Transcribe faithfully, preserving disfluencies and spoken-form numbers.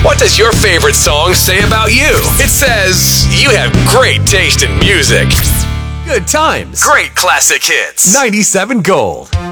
What does your favorite song say about you? It says you have great taste in music. Good times. Great classic hits. ninety-seven Gold.